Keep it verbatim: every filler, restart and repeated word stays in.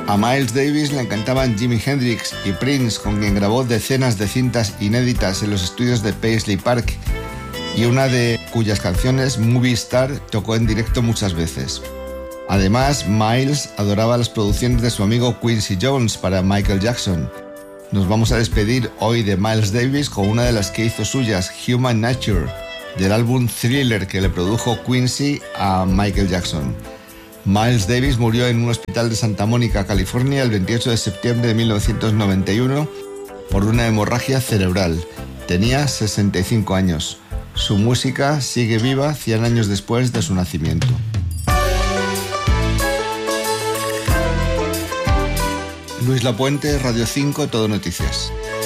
A Miles Davis le encantaban Jimi Hendrix y Prince, con quien grabó decenas de cintas inéditas en los estudios de Paisley Park, y una de cuyas canciones, Movie Star, tocó en directo muchas veces. Además, Miles adoraba las producciones de su amigo Quincy Jones para Michael Jackson. Nos vamos a despedir hoy de Miles Davis con una de las que hizo suyas, Human Nature, del álbum Thriller que le produjo Quincy a Michael Jackson. Miles Davis murió en un hospital de Santa Mónica, California, el veintiocho de septiembre de mil novecientos noventa y uno por una hemorragia cerebral. Tenía sesenta y cinco años. Su música sigue viva cien años después de su nacimiento. Luis Lapuente, Radio cinco, Todo Noticias.